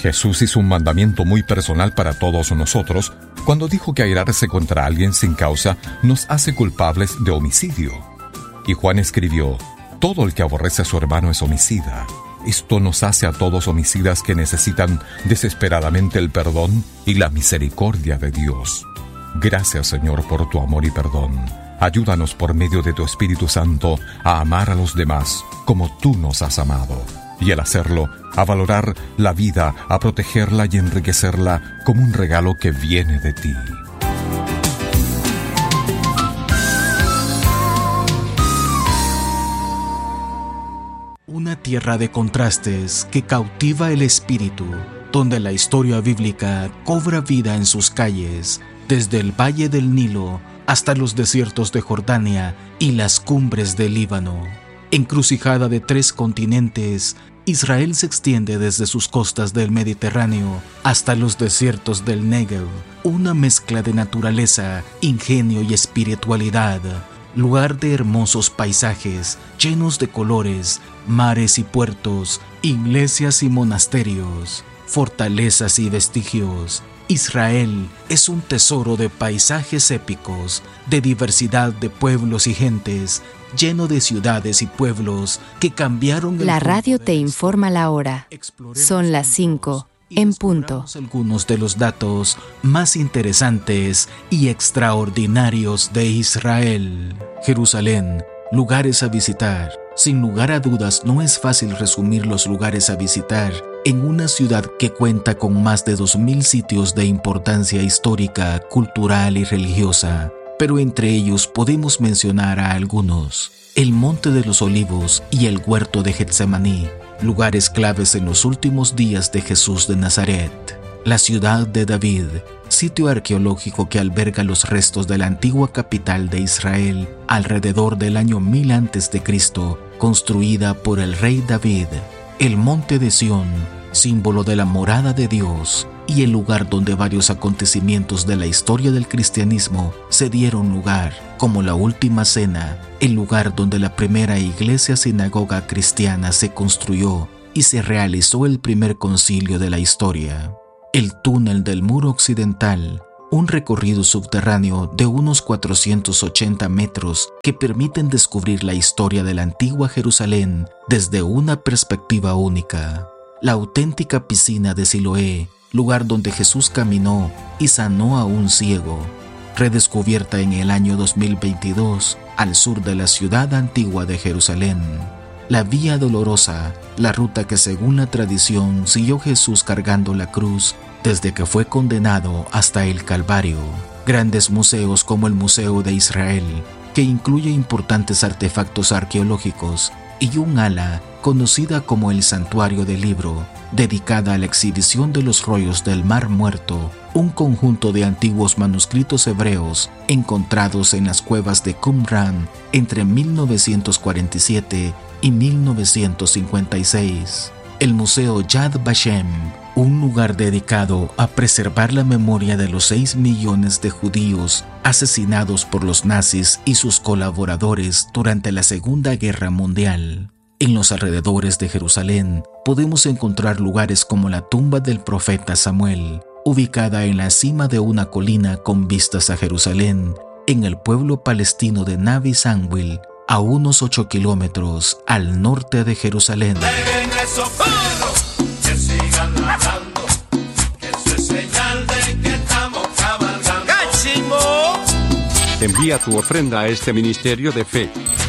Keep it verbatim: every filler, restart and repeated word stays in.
Jesús hizo un mandamiento muy personal para todos nosotros cuando dijo que airarse contra alguien sin causa nos hace culpables de homicidio. Y Juan escribió: todo el que aborrece a su hermano es homicida. Esto nos hace a todos homicidas que necesitan desesperadamente el perdón y la misericordia de Dios. Gracias, Señor, por tu amor y perdón. Ayúdanos por medio de tu Espíritu Santo a amar a los demás como tú nos has amado. Y al hacerlo, a valorar la vida, a protegerla y enriquecerla como un regalo que viene de ti. Una tierra de contrastes que cautiva el espíritu, donde la historia bíblica cobra vida en sus calles, desde el valle del Nilo hasta los desiertos de Jordania y las cumbres del Líbano. Encrucijada de tres continentes, Israel se extiende desde sus costas del Mediterráneo hasta los desiertos del Negev, una mezcla de naturaleza, ingenio y espiritualidad, lugar de hermosos paisajes llenos de colores, mares y puertos, iglesias y monasterios, fortalezas y vestigios. Israel es un tesoro de paisajes épicos, de diversidad de pueblos y gentes, lleno de ciudades y pueblos que cambiaron el La radio te informa la hora. Son las cinco, en punto. Algunos de los datos más interesantes y extraordinarios de Israel. Jerusalén, lugares a visitar. Sin lugar a dudas, no es fácil resumir los lugares a visitar en una ciudad que cuenta con más de dos mil sitios de importancia histórica, cultural y religiosa. Pero entre ellos podemos mencionar a algunos: el Monte de los Olivos y el Huerto de Getsemaní, lugares claves en los últimos días de Jesús de Nazaret; la ciudad de David, sitio arqueológico que alberga los restos de la antigua capital de Israel alrededor del año mil antes de Cristo, construida por el rey David; el Monte de Sión, símbolo de la morada de Dios, y el lugar donde varios acontecimientos de la historia del cristianismo se dieron lugar, como la Última Cena, el lugar donde la primera iglesia sinagoga cristiana se construyó y se realizó el primer concilio de la historia; el túnel del muro occidental, un recorrido subterráneo de unos cuatrocientos ochenta metros que permiten descubrir la historia de la antigua Jerusalén desde una perspectiva única; la auténtica piscina de Siloé, lugar donde Jesús caminó y sanó a un ciego, redescubierta en el año dos mil veintidós al sur de la ciudad antigua de Jerusalén; la Vía Dolorosa, la ruta que según la tradición siguió Jesús cargando la cruz desde que fue condenado hasta el Calvario; grandes museos como el Museo de Israel, que incluye importantes artefactos arqueológicos, y un ala conocida como el Santuario del Libro, dedicada a la exhibición de los rollos del Mar Muerto, un conjunto de antiguos manuscritos hebreos encontrados en las cuevas de Qumran entre mil novecientos cuarenta y siete y mil novecientos cincuenta y seis; el Museo Yad Vashem, un lugar dedicado a preservar la memoria de los seis millones de judíos asesinados por los nazis y sus colaboradores durante la Segunda Guerra Mundial. En los alrededores de Jerusalén podemos encontrar lugares como la tumba del profeta Samuel, ubicada en la cima de una colina con vistas a Jerusalén, en el pueblo palestino de Navi Sanwil, a unos ocho kilómetros al norte de Jerusalén. Envía tu ofrenda a este ministerio de fe